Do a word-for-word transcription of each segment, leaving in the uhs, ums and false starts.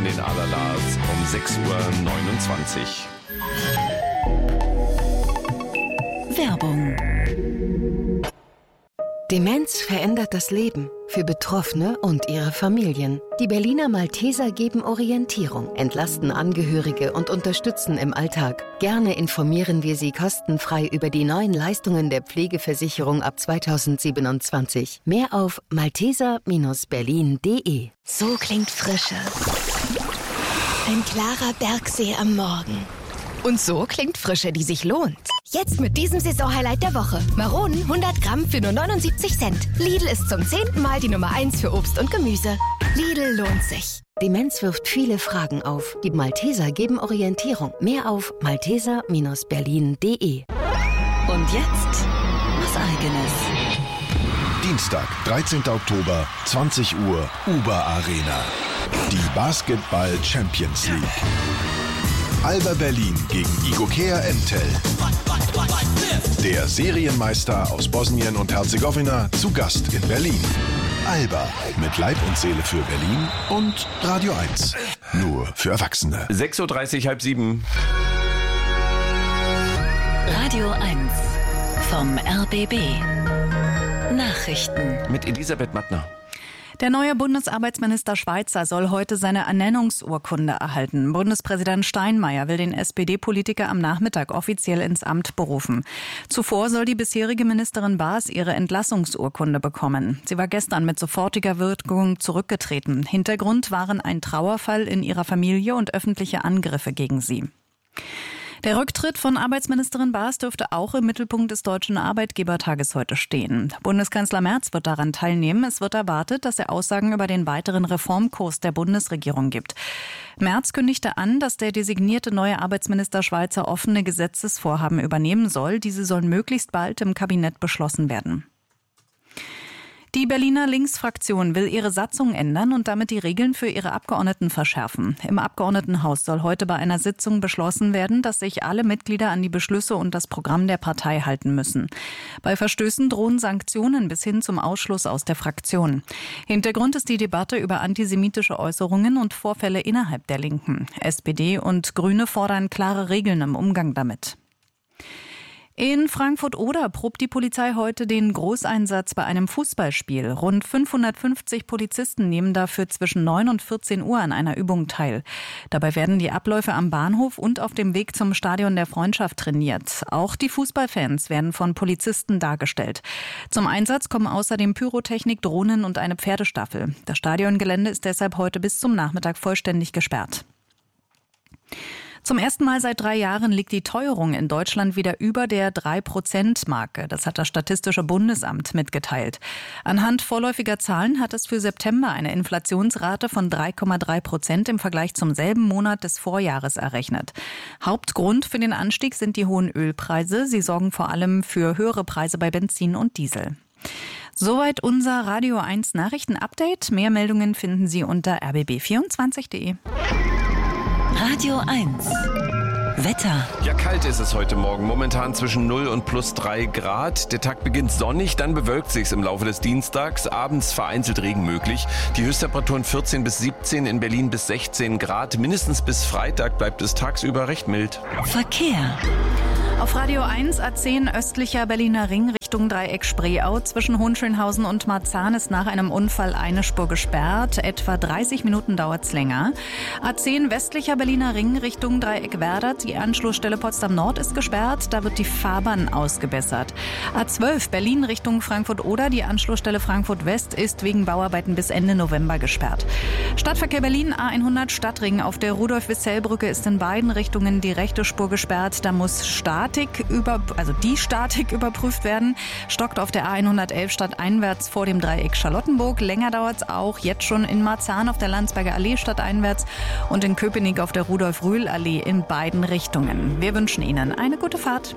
von den Alalas um sechs Uhr neunundzwanzig. Werbung. Demenz verändert das Leben für Betroffene und ihre Familien. Die Berliner Malteser geben Orientierung, entlasten Angehörige und unterstützen im Alltag. Gerne informieren wir Sie kostenfrei über die neuen Leistungen der Pflegeversicherung ab zweitausendsiebenundzwanzig. Mehr auf malteser Bindestrich berlin punkt de. So klingt Frische. Ein klarer Bergsee am Morgen. Und so klingt Frische, die sich lohnt. Jetzt mit diesem Saisonhighlight der Woche. Maronen hundert Gramm für nur neunundsiebzig Cent. Lidl ist zum zehnten Mal die Nummer eins für Obst und Gemüse. Lidl lohnt sich. Demenz wirft viele Fragen auf. Die Malteser geben Orientierung. Mehr auf malteser Bindestrich berlin punkt de. Und jetzt was Eigenes. Dienstag, dreizehnten Oktober, zwanzig Uhr, Uber Arena. Die Basketball Champions League. Alba Berlin gegen Igokea Entel. Der Serienmeister aus Bosnien und Herzegowina zu Gast in Berlin. Alba mit Leib und Seele für Berlin und Radio eins. Nur für Erwachsene. sechs Uhr dreißig, halb sieben. Radio eins vom R B B. Nachrichten Mit Elisabeth Mattner. Der neue Bundesarbeitsminister Schweizer soll heute seine Ernennungsurkunde erhalten. Bundespräsident Steinmeier will den S P D-Politiker am Nachmittag offiziell ins Amt berufen. Zuvor soll die bisherige Ministerin Baas ihre Entlassungsurkunde bekommen. Sie war gestern mit sofortiger Wirkung zurückgetreten. Hintergrund waren ein Trauerfall in ihrer Familie und öffentliche Angriffe gegen sie. Der Rücktritt von Arbeitsministerin Baas dürfte auch im Mittelpunkt des Deutschen Arbeitgebertages heute stehen. Bundeskanzler Merz wird daran teilnehmen. Es wird erwartet, dass er Aussagen über den weiteren Reformkurs der Bundesregierung gibt. Merz kündigte an, dass der designierte neue Arbeitsminister Schweizer offene Gesetzesvorhaben übernehmen soll. Diese sollen möglichst bald im Kabinett beschlossen werden. Die Berliner Linksfraktion will ihre Satzung ändern und damit die Regeln für ihre Abgeordneten verschärfen. Im Abgeordnetenhaus soll heute bei einer Sitzung beschlossen werden, dass sich alle Mitglieder an die Beschlüsse und das Programm der Partei halten müssen. Bei Verstößen drohen Sanktionen bis hin zum Ausschluss aus der Fraktion. Hintergrund ist die Debatte über antisemitische Äußerungen und Vorfälle innerhalb der Linken. S P D und Grüne fordern klare Regeln im Umgang damit. In Frankfurt-Oder probt die Polizei heute den Großeinsatz bei einem Fußballspiel. Rund fünfhundertfünfzig Polizisten nehmen dafür zwischen neun und vierzehn Uhr an einer Übung teil. Dabei werden die Abläufe am Bahnhof und auf dem Weg zum Stadion der Freundschaft trainiert. Auch die Fußballfans werden von Polizisten dargestellt. Zum Einsatz kommen außerdem Pyrotechnik, Drohnen und eine Pferdestaffel. Das Stadiongelände ist deshalb heute bis zum Nachmittag vollständig gesperrt. Zum ersten Mal seit drei Jahren liegt die Teuerung in Deutschland wieder über der drei Prozent Marke. Das hat das Statistische Bundesamt mitgeteilt. Anhand vorläufiger Zahlen hat es für September eine Inflationsrate von drei Komma drei Prozent im Vergleich zum selben Monat des Vorjahres errechnet. Hauptgrund für den Anstieg sind die hohen Ölpreise. Sie sorgen vor allem für höhere Preise bei Benzin und Diesel. Soweit unser Radio eins Nachrichten-Update. Mehr Meldungen finden Sie unter r b b vierundzwanzig punkt de. Radio eins. Wetter. Ja, kalt ist es heute Morgen. Momentan zwischen null und plus drei Grad. Der Tag beginnt sonnig, dann bewölkt sich's im Laufe des Dienstags. Abends vereinzelt Regen möglich. Die Höchsttemperaturen vierzehn bis siebzehn, in Berlin bis sechzehn Grad. Mindestens bis Freitag bleibt es tagsüber recht mild. Verkehr. Auf Radio eins A zehn östlicher Berliner Ring Richtung Dreieck Spreeau. Zwischen Hohenschönhausen und Marzahn ist nach einem Unfall eine Spur gesperrt. Etwa dreißig Minuten dauert's länger. A zehn westlicher Berliner Ring Richtung Dreieck Werder. Die Anschlussstelle Potsdam Nord ist gesperrt. Da wird die Fahrbahn ausgebessert. A zwölf Berlin Richtung Frankfurt-Oder. Die Anschlussstelle Frankfurt West ist wegen Bauarbeiten bis Ende November gesperrt. Stadtverkehr Berlin A hundert Stadtring. Auf der Rudolf-Wissell-Brücke ist in beiden Richtungen die rechte Spur gesperrt. Da muss Statik über, also die Statik überprüft werden. Stockt auf der A hundertelf stadteinwärts vor dem Dreieck Charlottenburg. Länger dauert es auch jetzt schon in Marzahn auf der Landsberger Allee stadteinwärts und in Köpenick auf der Rudolf-Rühl-Allee in beiden Richtungen. Wir wünschen Ihnen eine gute Fahrt.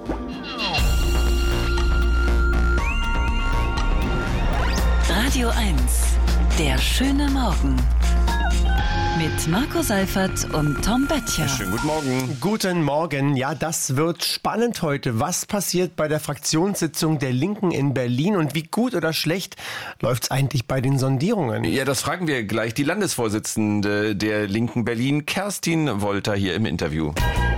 Radio eins. Der schöne Morgen. Mit mit Marco Seifert und Tom Böttcher. Schönen guten Morgen. Guten Morgen. Ja, das wird spannend heute. Was passiert bei der Fraktionssitzung der Linken in Berlin und wie gut oder schlecht läuft's eigentlich bei den Sondierungen? Ja, das fragen wir gleich die Landesvorsitzende der Linken Berlin, Kerstin Wolter, hier im Interview.